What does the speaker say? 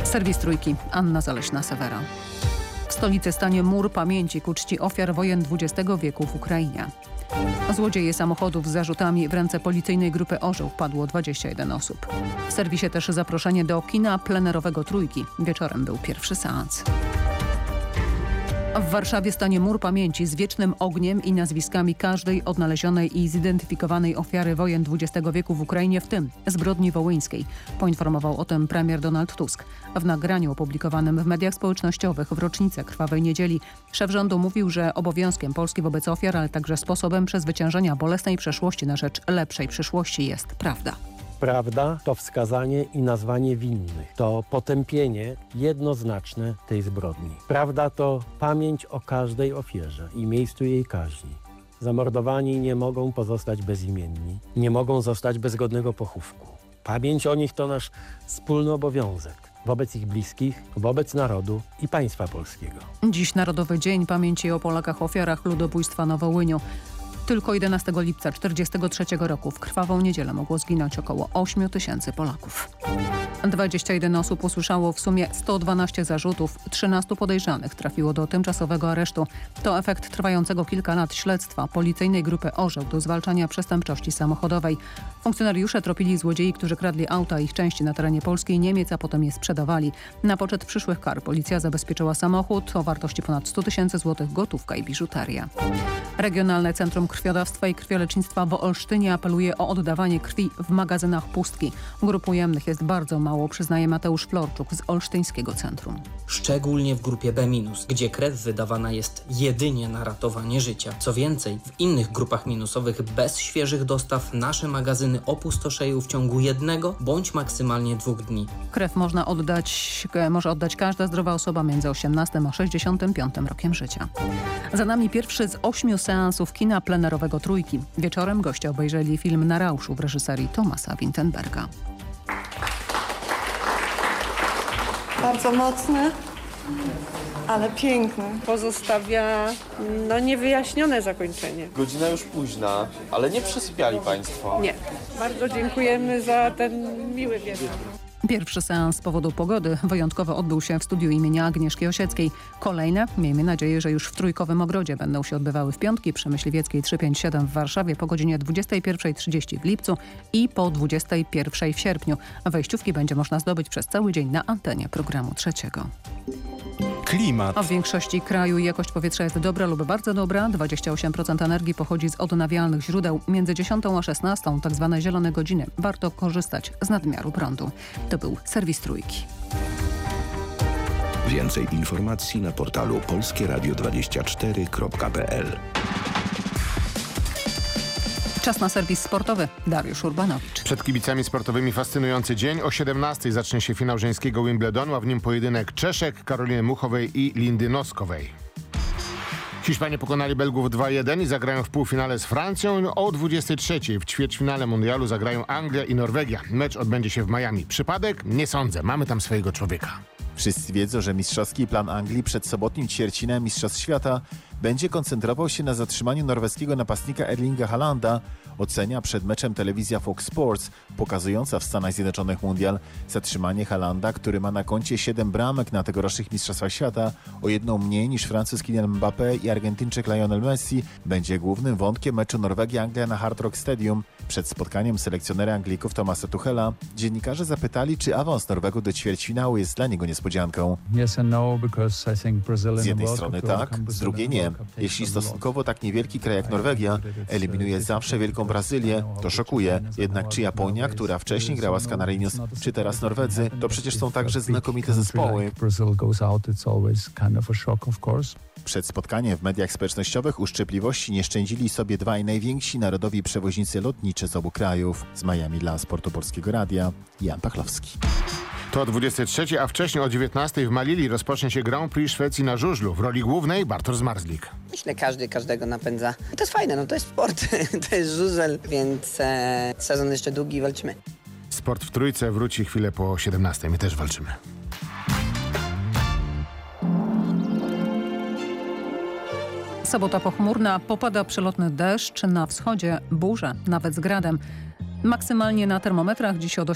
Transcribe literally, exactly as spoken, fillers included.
Serwis Trójki, Anna Zaleśna-Sewera. W stolicy stanie mur pamięci ku czci ofiar wojen dwudziestego wieku w Ukrainie. Złodzieje samochodów z zarzutami w ręce policyjnej grupy Orzeł wpadło dwadzieścia jeden osób. W serwisie też zaproszenie do kina plenerowego Trójki. Wieczorem był pierwszy seans. W Warszawie stanie mur pamięci z wiecznym ogniem i nazwiskami każdej odnalezionej i zidentyfikowanej ofiary wojen dwudziestego wieku w Ukrainie, w tym zbrodni wołyńskiej. Poinformował o tym premier Donald Tusk. W nagraniu opublikowanym w mediach społecznościowych w rocznicę Krwawej Niedzieli szef rządu mówił, że obowiązkiem Polski wobec ofiar, ale także sposobem przezwyciężenia bolesnej przeszłości na rzecz lepszej przyszłości jest prawda. Prawda to wskazanie i nazwanie winnych. To potępienie jednoznaczne tej zbrodni. Prawda to pamięć o każdej ofierze i miejscu jej kaźni. Zamordowani nie mogą pozostać bezimienni, nie mogą zostać bez godnego pochówku. Pamięć o nich to nasz wspólny obowiązek wobec ich bliskich, wobec narodu i państwa polskiego. Dziś Narodowy Dzień Pamięci o Polakach ofiarach ludobójstwa na Wołyniu. Tylko jedenastego lipca tysiąc dziewięćset czterdziestego trzeciego roku w Krwawą Niedzielę mogło zginąć około ośmiu tysięcy Polaków. dwadzieścia jeden osób usłyszało w sumie sto dwanaście zarzutów, trzynastu podejrzanych trafiło do tymczasowego aresztu. To efekt trwającego kilka lat śledztwa policyjnej grupy Orzeł do zwalczania przestępczości samochodowej. Funkcjonariusze tropili złodziei, którzy kradli auta i ich części na terenie Polski i Niemiec, a potem je sprzedawali. Na poczet przyszłych kar policja zabezpieczyła samochód o wartości ponad sto tysięcy złotych, gotówka i biżuteria. Regionalne Centrum Krwiodawstwa i Krwiolecznictwa w Olsztynie apeluje o oddawanie krwi w magazynach pustki. Grup ujemnych jest bardzo mało, przyznaje Mateusz Florczuk z Olsztyńskiego Centrum. Szczególnie w grupie B minus, gdzie krew wydawana jest jedynie na ratowanie życia. Co więcej, w innych grupach minusowych bez świeżych dostaw nasze magazyny opustoszeją w ciągu jednego bądź maksymalnie dwóch dni. Krew można oddać, może oddać każda zdrowa osoba między osiemnastym a sześćdziesiątym piątym rokiem życia. Za nami pierwszy z ośmiu seansów kina plenerowego Trójki. Wieczorem goście obejrzeli film Na rauszu w reżyserii Thomasa Vinterberga. Bardzo mocny, ale piękny. Pozostawia no, niewyjaśnione zakończenie. Godzina już późna, ale nie przysypiali Państwo. Nie. Bardzo dziękujemy za ten miły wieczór. Pierwszy seans z powodu pogody wyjątkowo odbył się w studiu imienia Agnieszki Osieckiej. Kolejne, miejmy nadzieję, że już w Trójkowym Ogrodzie, będą się odbywały w piątki przy Myśliwieckiej trzysta pięćdziesiąt siedem w Warszawie po godzinie dwudziestej pierwszej trzydzieści w lipcu i po dwudziestej pierwszej w sierpniu. Wejściówki będzie można zdobyć przez cały dzień na antenie programu trzeciego. Klimat. A w większości kraju jakość powietrza jest dobra lub bardzo dobra. dwadzieścia osiem procent energii pochodzi z odnawialnych źródeł. Między dziesiątą a szesnastą, tak zwane zielone godziny, warto korzystać z nadmiaru prądu. To był serwis Trójki. Więcej informacji na portalu polskie radio dwadzieścia cztery kropka p l. Czas na serwis sportowy. Dariusz Urbanowicz. Przed kibicami sportowymi fascynujący dzień. O siedemnastej zacznie się finał żeńskiego Wimbledonu, a w nim pojedynek Czeszek, Karoliny Muchowej i Lindy Noskowej. Hiszpanie pokonali Belgów dwa jeden i zagrają w półfinale z Francją. O dwudziestej trzeciej w ćwierćfinale mundialu zagrają Anglia i Norwegia. Mecz odbędzie się w Miami. Przypadek? Nie sądzę. Mamy tam swojego człowieka. Wszyscy wiedzą, że mistrzowski plan Anglii przed sobotnim ćwierćfinałem Mistrzostw Świata będzie koncentrował się na zatrzymaniu norweskiego napastnika Erlinga Haalanda, ocenia przed meczem telewizja Fox Sports, pokazująca w Stanach Zjednoczonych mundial. Zatrzymanie Haalanda, który ma na koncie siedem bramek na tegorocznych Mistrzostwach Świata, o jedną mniej niż Francuz Kylian Mbappé i Argentyńczyk Lionel Messi, będzie głównym wątkiem meczu Norwegia-Anglia na Hard Rock Stadium. Przed spotkaniem selekcjonera Anglików Thomasa Tuchela dziennikarze zapytali, czy awans Norwegów do ćwierćfinału jest dla niego niespodzianką. Z jednej strony tak, z drugiej nie. Jeśli stosunkowo tak niewielki kraj jak Norwegia eliminuje zawsze wielką Brazylię, to szokuje. Jednak czy Japonia, która wcześniej grała z Canarinhos, czy teraz Norwedzy, to przecież są także znakomite zespoły. Przed spotkaniem w mediach społecznościowych uszczypliwości nie szczędzili sobie dwaj najwięksi narodowi przewoźnicy lotniczy z obu krajów. Z Miami dla Sportu Polskiego Radia, Jan Pachlowski. To o dwudziestej trzeciej, a wcześniej o dziewiętnastej w Malili rozpocznie się Grand Prix Szwecji na żużlu. W roli głównej Bartosz Zmarzlik. Myślę, każdy każdego napędza. To jest fajne, no to jest sport, to jest żużel, więc e, sezon jeszcze długi, walczymy. Sport w Trójce wróci chwilę po siedemnastej. My też walczymy. Sobota pochmurna, popada przelotny deszcz, na wschodzie burze, nawet z gradem. Maksymalnie na termometrach dziś od